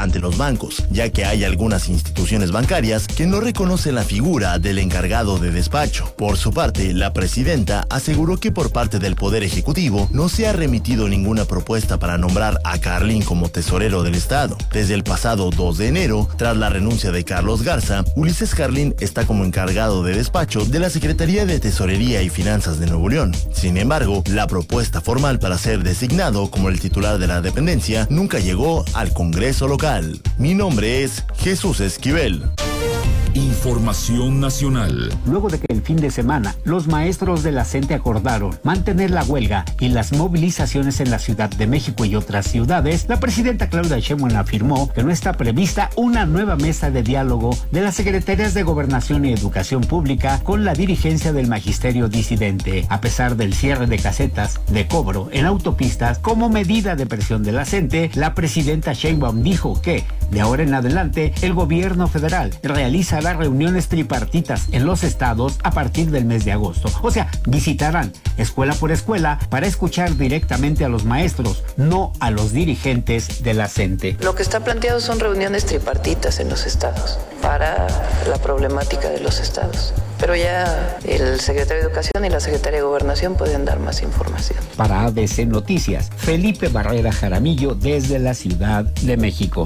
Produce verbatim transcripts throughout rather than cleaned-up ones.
ante los bancos, ya que hay algunas instituciones bancarias que no reconocen la figura del encargado de despacho. Por su parte, la presidenta aseguró que por parte del Poder Ejecutivo no se ha remitido ninguna propuesta para nombrar a Carlín como tesorero del Estado. Desde el pasado dos de enero, tras la renuncia de Carlos Garza, Ulises Carlín está como encargado de despacho de la Secretaría de Tesorería y Finanzas de Nuevo León. Sin embargo, la propuesta formal para ser designado como el titular de la dependencia nunca llegó al Congreso local. Mi nombre es Jesús Esquivel. Información nacional. Luego de que el fin de semana los maestros de la CENTE acordaron mantener la huelga y las movilizaciones en la Ciudad de México y otras ciudades, la presidenta Claudia Sheinbaum afirmó que no está prevista una nueva mesa de diálogo de las secretarías de Gobernación y Educación Pública con la dirigencia del magisterio disidente, a pesar del cierre de casetas de cobro en autopistas como medida de presión de la CENTE. La presidenta Sheinbaum dijo que de ahora en adelante el gobierno federal realiza las reuniones tripartitas en los estados a partir del mes de agosto. O sea, visitarán escuela por escuela para escuchar directamente a los maestros, no a los dirigentes de la CENTE. Lo que está planteado son reuniones tripartitas en los estados para la problemática de los estados. Pero ya el secretario de Educación y la secretaria de Gobernación pueden dar más información. Para A B C Noticias, Felipe Barrera Jaramillo desde la Ciudad de México.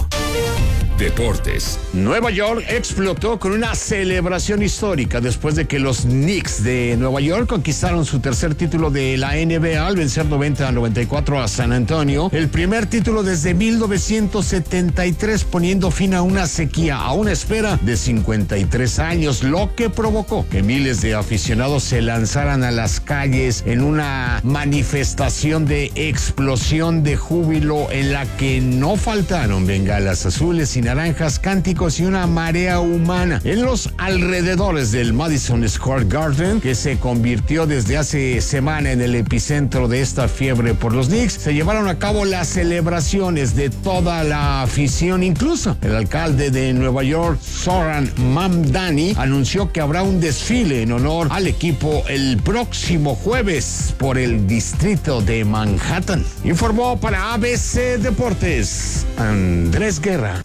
Deportes. Nueva York explotó con una celebración histórica después de que los Knicks de Nueva York conquistaron su tercer título de la N B A al vencer noventa a noventa y cuatro a San Antonio, el primer título desde mil novecientos setenta y tres, poniendo fin a una sequía a una espera de cincuenta y tres años, lo que provocó que miles de aficionados se lanzaran a las calles en una manifestación de explosión de júbilo en la que no faltaron bengalas azules y naranjas, cánticos y una marea humana en los alrededores del Madison Square Garden, que se convirtió desde hace semana en el epicentro de esta fiebre por los Knicks. Se llevaron a cabo las celebraciones de toda la afición, incluso el alcalde de Nueva York, Zoran Mamdani, anunció que habrá un desfile en honor al equipo el próximo jueves por el distrito de Manhattan. Informó para A B C Deportes, Andrés Guerra.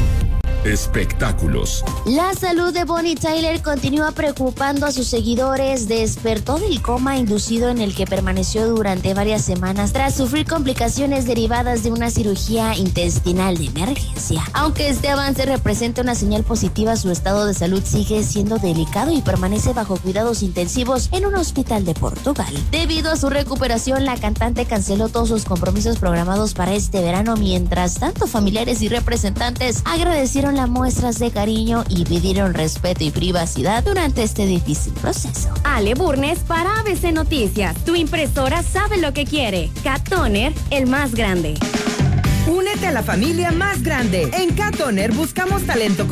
Espectáculos. La salud de Bonnie Tyler continúa preocupando a sus seguidores. Despertó del coma inducido en el que permaneció durante varias semanas tras sufrir complicaciones derivadas de una cirugía intestinal de emergencia. Aunque este avance representa una señal positiva, su estado de salud sigue siendo delicado y permanece bajo cuidados intensivos en un hospital de Portugal. Debido a su recuperación, la cantante canceló todos sus compromisos programados para este verano. Mientras tanto, familiares y representantes agradecieron las muestras de cariño y pidieron respeto y privacidad durante este difícil proceso. Ale Burnes para A B C Noticias. Tu impresora sabe lo que quiere. Cat Toner, el más grande. Únete a la familia más grande. En Cat Toner buscamos talento